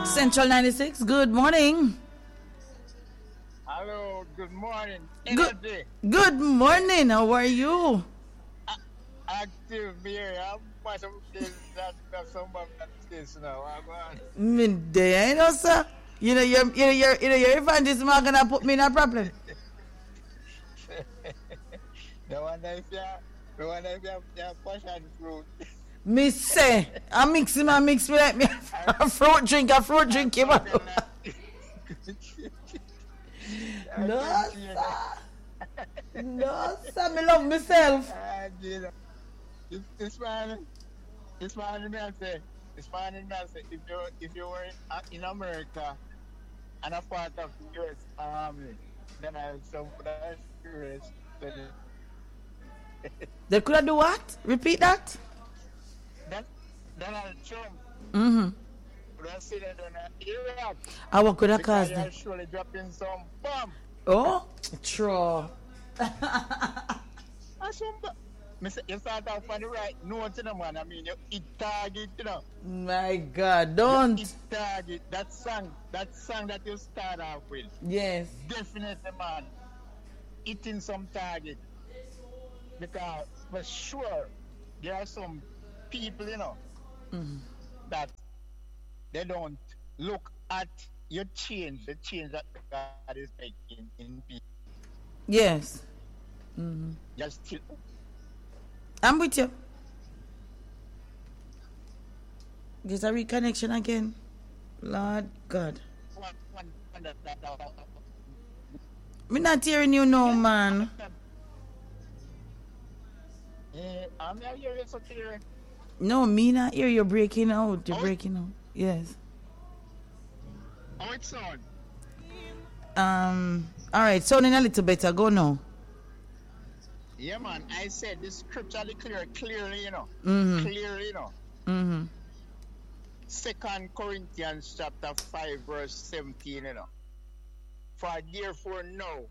Central 96, good morning. Hello, good morning. Good morning, how are you? Active here. I'm much of this that someone that is now. Midday, I know, sir. Your evangelist not gonna put me in a problem. The one if you passion fruit. Me say, I mix with me a fruit drink, you know. No, sir. No, sir, me love myself. This man, man say, if you were in America and a part of the U.S. Army, then I have some experience. They could have do what? Repeat that? Then Donald Trump. Mm-hmm. Would have said that in Iraq. I what could have caused them? They surely dropping some bomb. Oh, true. You start off on the right note, you know, man. I mean, you hit target, you know. My God, don't. You hit target. That song that you start off with. Yes. Definitely, man. Hitting some target. Because, for sure, there are some people, you know, that they don't look at your change, the change that God is making in people. Yes. Mm-hmm. Just still. I'm with you. There's a reconnection again. Lord God. Me not hearing you no, man. I'm not hearing so clear. No, me not hear you breaking out. You're breaking out. Yes. How it sound? All right, sounding a little better. Go now. Yeah, man. I said the scripture clearly, you know. Mm-hmm. Clearly, you know. Mm-hmm. 2 Corinthians chapter 5 verse 17, you know. For therefore now,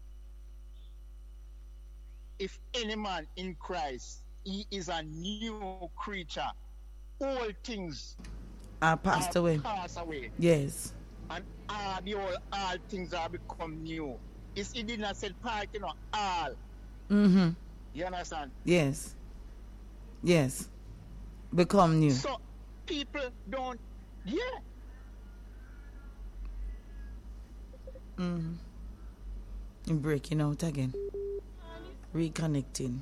if any man in Christ, he is a new creature. All things are passed away. Yes. And all things are become new. It did not say part, you know, all. Mm-hmm. You understand? Yes. Yes. Become new. So people don't, yeah. Mm-hmm. You're breaking out again. Reconnecting.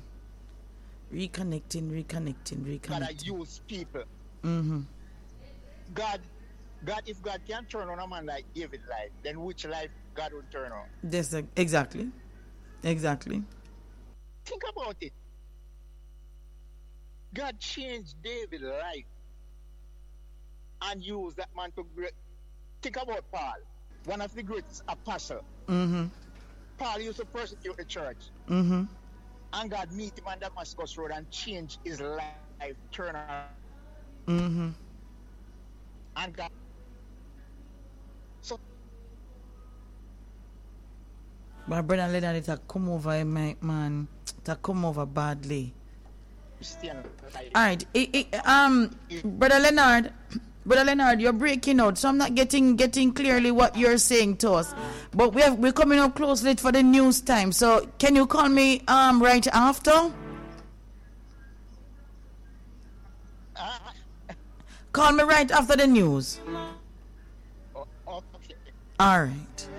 Gotta use people. Mm-hmm. God, if God can turn on a man like David life, then which life God will turn on? Yes, exactly. Think about it. God changed David's life and used that man to great. Think about Paul, one of the greatest apostles. Mm-hmm. Paul used to persecute the church. Mm-hmm. And God meet him on Damascus Road and change his life, turn around. Mm-hmm. And God. So. My brother Leonard, it come over, man. It come over badly. All right. Brother Leonard, you're breaking out, so I'm not getting clearly what you're saying to us. But we're coming up closely for the news time. So can you call me right after? Call me right after the news. Okay. All right.